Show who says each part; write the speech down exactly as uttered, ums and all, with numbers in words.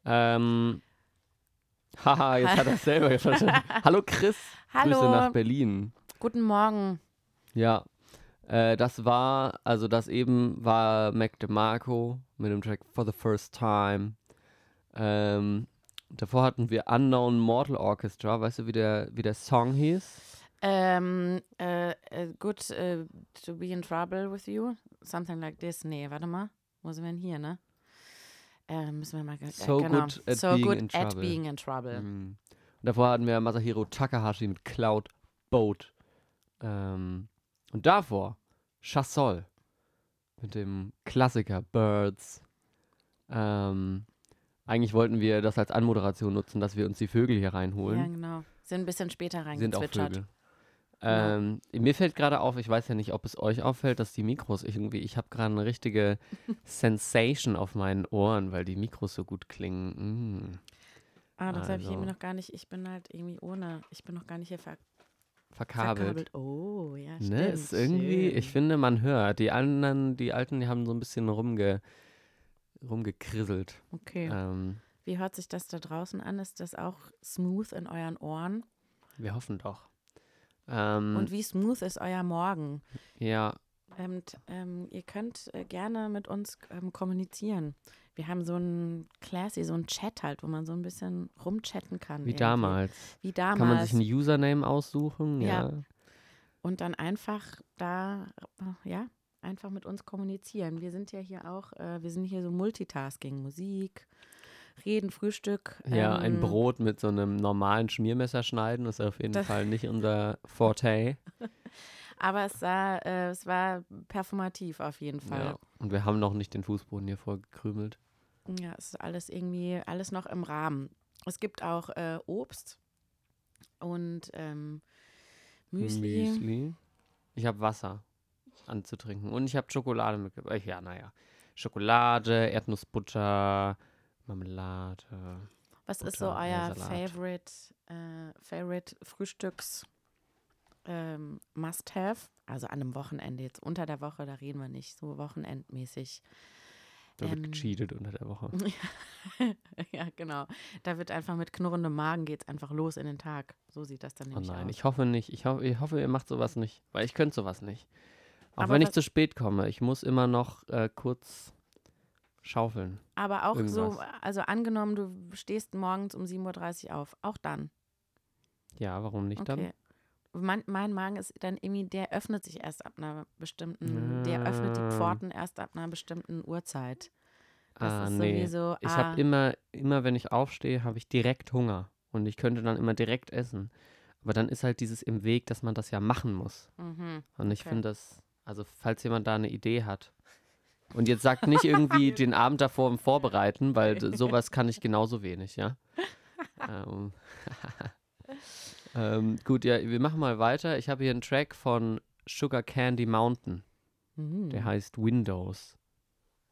Speaker 1: Ähm, haha, jetzt hat er es selber verstanden. Hallo Chris,
Speaker 2: Hallo.
Speaker 1: Grüße nach Berlin.
Speaker 2: Guten Morgen.
Speaker 1: Ja, äh, das war, also das eben war Mac DeMarco mit dem Track For the First Time. Ähm, davor hatten wir Unknown Mortal Orchestra, weißt du, wie der, wie der Song hieß?
Speaker 2: Ähm, äh, äh, good äh, to be in trouble with you. Something like this. Nee, warte mal. Wo sind wir denn hier, ne? Äh, müssen wir mal. Äh,
Speaker 1: So
Speaker 2: genau.
Speaker 1: Good at
Speaker 2: so
Speaker 1: Being
Speaker 2: good
Speaker 1: in
Speaker 2: at
Speaker 1: Trouble.
Speaker 2: being in trouble.
Speaker 1: Mhm. Und davor hatten wir Masahiro Takahashi mit Cloud Boat. Ähm, und davor Chassol mit dem Klassiker Birds. Ähm, eigentlich wollten wir das als Anmoderation nutzen, dass wir uns die Vögel hier
Speaker 2: Ja,
Speaker 1: reinholen.
Speaker 2: genau. Sind ein bisschen später
Speaker 1: Sind auch
Speaker 2: reingezwitschert.
Speaker 1: Vögel.
Speaker 2: Genau.
Speaker 1: Ähm, mir fällt gerade auf, ich weiß ja nicht, ob es euch auffällt, dass die Mikros irgendwie, ich habe gerade eine richtige Sensation auf meinen Ohren, weil die Mikros so gut klingen. Mm.
Speaker 2: Ah, das habe ich
Speaker 1: Also.
Speaker 2: irgendwie noch gar nicht. Ich bin halt irgendwie ohne. Ich bin noch gar nicht hier ver
Speaker 1: Verkabelt.
Speaker 2: verkabelt. Oh, ja, stimmt.
Speaker 1: Ne, ist irgendwie,
Speaker 2: schön.
Speaker 1: ich finde, man hört. Die anderen, die Alten, die haben so ein bisschen rumge, rumgekrisselt.
Speaker 2: Okay.
Speaker 1: Ähm,
Speaker 2: Wie hört sich das da draußen an? Ist das auch smooth in euren Ohren?
Speaker 1: wir hoffen doch. Ähm,
Speaker 2: Und wie smooth ist euer Morgen?
Speaker 1: ja,
Speaker 2: Und ähm, ihr könnt äh, gerne mit uns ähm, kommunizieren. Wir haben so einen Classy, so einen Chat halt, wo man so ein bisschen rumchatten kann.
Speaker 1: wie
Speaker 2: irgendwie.
Speaker 1: damals.
Speaker 2: Wie damals.
Speaker 1: Kann man sich einen Username aussuchen? Ja.
Speaker 2: Ja. Und dann einfach da, äh, ja, einfach mit uns kommunizieren. Wir sind ja hier auch, äh, wir sind hier so Multitasking, Musik, Reden, Frühstück.
Speaker 1: Ja, ein
Speaker 2: ähm,
Speaker 1: Brot mit so einem normalen Schmiermesser schneiden ist auf jeden
Speaker 2: Das-
Speaker 1: Fall nicht unser Forte.
Speaker 2: Aber es, sah, äh, es war performativ auf jeden Fall.
Speaker 1: Ja. Und wir haben noch nicht den Fußboden hier voll gekrümelt.
Speaker 2: Ja, es ist alles irgendwie, alles noch im Rahmen. Es gibt auch äh, Obst und ähm, Müsli.
Speaker 1: Müsli. Ich habe Wasser anzutrinken und ich habe Schokolade mitgebracht. Ja, naja. Schokolade, Erdnussbutter, Marmelade.
Speaker 2: Was ist so
Speaker 1: Butter,
Speaker 2: euer
Speaker 1: Salat.
Speaker 2: Favorite, äh, Favorite Frühstücks ähm, Must-Have? Also an einem Wochenende, jetzt unter der Woche, da reden wir nicht, so wochenendmäßig.
Speaker 1: Da wird
Speaker 2: Ähm,
Speaker 1: gecheatet unter der Woche.
Speaker 2: Ja, genau. Da wird einfach mit knurrendem Magen geht's einfach los in den Tag. So sieht das dann
Speaker 1: Oh
Speaker 2: nämlich
Speaker 1: nein,
Speaker 2: aus.
Speaker 1: ich hoffe nicht. Ich, ho ich hoffe, ihr macht sowas nicht. Weil ich könnte sowas nicht. Auch
Speaker 2: Aber
Speaker 1: wenn ich
Speaker 2: was-
Speaker 1: zu spät komme. Ich muss immer noch äh, kurz schaufeln.
Speaker 2: Aber auch so,
Speaker 1: Irgendwas.
Speaker 2: also angenommen, du stehst morgens um sieben Uhr dreißig auf, auch dann.
Speaker 1: Ja, warum nicht
Speaker 2: Okay. Mein, mein Magen ist dann irgendwie, der öffnet sich erst ab einer bestimmten, der öffnet die
Speaker 1: Ah.
Speaker 2: Pforten erst ab einer bestimmten Uhrzeit. Das
Speaker 1: Ah,
Speaker 2: ist
Speaker 1: nee.
Speaker 2: sowieso,
Speaker 1: Ich
Speaker 2: ah,
Speaker 1: habe immer, immer wenn ich aufstehe, habe ich direkt Hunger. Und ich könnte dann immer direkt essen. Aber dann ist halt dieses im Weg, dass man das ja machen muss.
Speaker 2: mhm,
Speaker 1: Und ich
Speaker 2: okay.
Speaker 1: finde das, also falls jemand da eine Idee hat. Und jetzt sagt nicht irgendwie den Abend davor im Vorbereiten, weil d- sowas kann ich genauso wenig, ja. ähm. ähm, gut, ja, wir machen mal weiter. Ich habe hier einen Track von Sugar Candy Mountain.
Speaker 2: Mhm.
Speaker 1: Der heißt Windows.